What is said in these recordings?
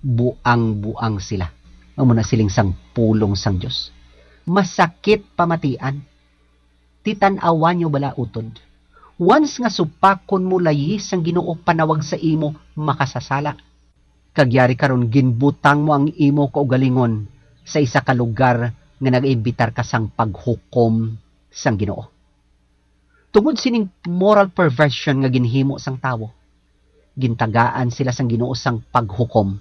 buang-buang sila. Amo na siling sang pulong sang Dios. Masakit pamatian. Titan-awan nyo bala utod. Once nga supakon mo layi sang Ginoo panawag sa imo, makasasala. Kagyari karon ginbutang mo ang imo kaugalingon sa isa ka lugar nga nag-imbitar ka sang paghukom sang Ginoo. Tungod sining moral perversion nga ginhimo sang tawo, gintagaan sila sang Ginoo sang paghukom.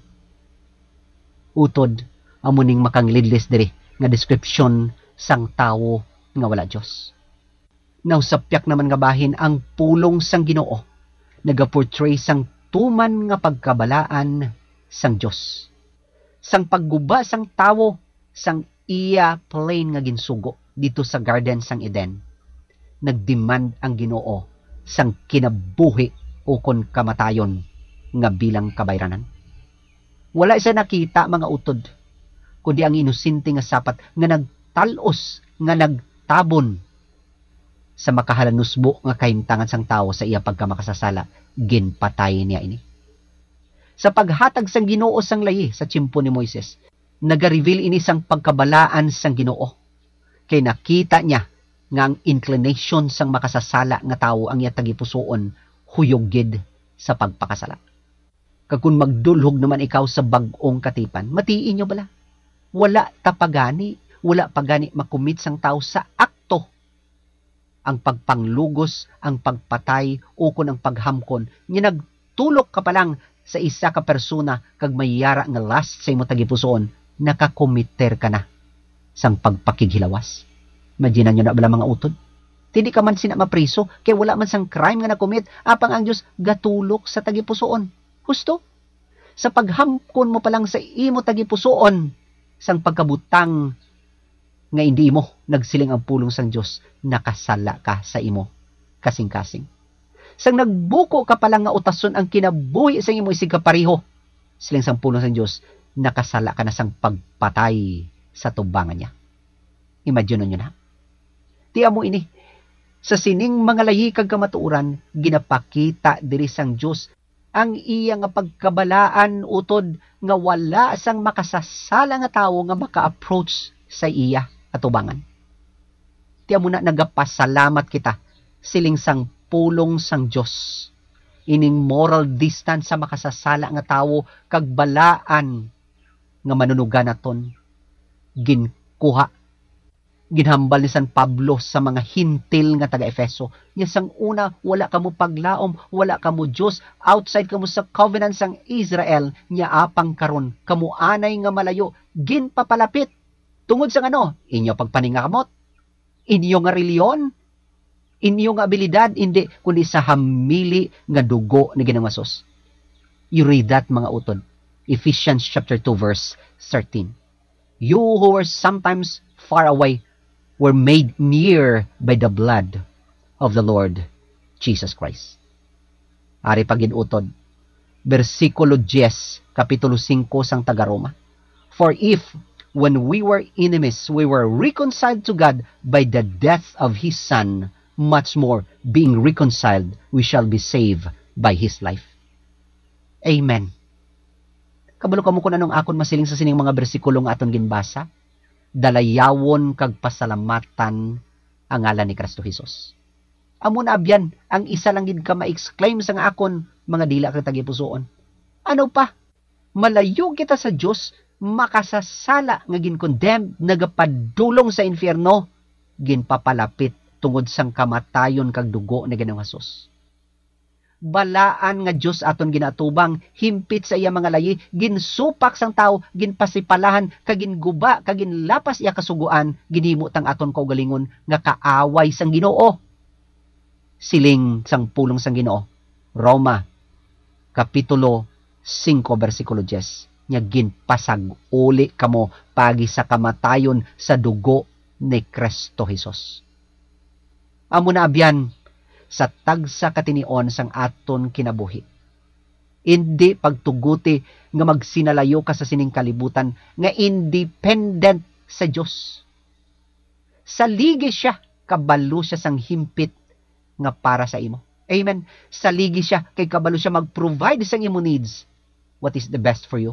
Utod, amo ning makanglidlis diri nga description sang tawo nga wala Dios. Nausapyak naman nga bahin ang pulong sang Ginoo, nagaportray sang tuman nga pagkabalaan sang Dios. Sang pagguba sang tawo sang iya plain nga ginsugo dito sa garden sang Eden. Nagdemand ang Ginoo sang kinabuhi o kon kamatayon nga bilang kabayranan. Wala isa nakita mga utod, kundi ang inosente nga sapat nga nagtalos, nga nagtabon sa makahalanusbo nga kahimtangan sang tawo sa iya pagkamakasasala, ginpatay niya ini. Sa paghatag sang Ginoo sang layi sa tiyempo ni Moises, nagareveal ini sang pagkabalaan sang Ginoo. Kay nakita niya nga ang inclination sang makasasala nga tawo ang iya tagipusoon huyogid sa pagpakasala. Kung magdulhog naman ikaw sa bag-ong katipan, matiin nyo bala? Wala tapagani, wala pagani makumit sang tao sa akto. Ang pagpanglugos, ang pagpatay, o kun ang paghamkon, niya nagtulok ka pa lang sa isa ka persona kag mayara nga last sa imo tagipusoon, nakakomiter ka na sang pagpakighilawas. Imagine nyo na bala mga utod? Hindi ka man sina mapriso, kay wala man sang crime nga nakomit, apang ang Diyos gatulok sa tagipusoon. Husto? Sa paghamkon mo pa lang sa imo tagipusoon, sang pagkabutang nga hindi mo nagsiling ang pulong sang Diyos, nakasala ka sa imo kasing-kasing. Sang nagbuko ka pa lang nga utason ang kinabuhi sa imo isig kapareho, siling sang pulong sang Diyos, nakasala ka na sang pagpatay sa tubangan niya. Imagine nyo na. Tiya mo ini, sa sining mga layi kag kamatuoran, ginapakita diri sang Dios ang iya nga pagkabalaan utod nga wala sang makasasala nga tawo nga maka-approach sa iya atubangan. Tiya mo na nagapasalamat kita siling sang pulong sang Dios. Ining moral distance sa makasasala nga tawo kag balaan nga manunugan naton ginkuha. Ginhambal ni San Pablo sa mga hintil nga taga-Efeso. Nya sang una, wala kamo paglaom, wala kamo Diyos, outside kamo sa covenant sang Israel, nya apang karon, kamo anay nga malayo, ginpapalapit. Tungod sa ano? Inyo pagpaninga kamot, inyo nga reliyon, inyo nga abilidad, hindi, kundi sa hamili nga dugo ni Ginoong Hesus. You read that mga utod. Ephesians chapter 2 verse 13. You who were sometimes far away, were made near by the blood of the Lord Jesus Christ. Ari pagin-utod. Versikulo 10, kapitulo 5 sang taga-Roma. For if, when we were enemies, we were reconciled to God by the death of His Son, much more, being reconciled, we shall be saved by His life. Amen. Kabalo kamo kung anong akon masiling sa sining mga bersikulong aton ginbasa, dalayawon kag pasalamatan ang ngalan ni Kristo Jesus. Amo na abyan, ang isa lang gid ka ma-exclaim sa nga akon, mga dila kag tagipusoon. Ano pa? Malayo kita sa Dios, makasasala nga gin-condemn, nagapadulong sa infierno, ginpapalapit tungod sang kamatayon kag dugo ni Ginoong Hesus. Balaan nga Diyos aton ginatubang, himpit sa iya mga layi, ginsupak sang tao, ginpasipalahan, kaginguba, kaginlapas iya kasuguan, ginhimutang aton kaugalingon nga kaaway sang Ginoo. Siling sang pulong sang Ginoo. Roma, kapitulo 5, versikulo 10. Nya ginpasag uli kamo pagi sa kamatayon sa dugo ni Kristo Jesus. Amo na abyan, sa tagsa katinion sang aton kinabuhi. Hindi pagtuguti nga magsinalayo ka sa sining kalibutan nga independent sa Dios. Saligi siya, kabalo siya sang himpit nga para sa imo. Amen. Saligi siya, kay kabalo siya mag-provide sa imo needs. What is the best for you?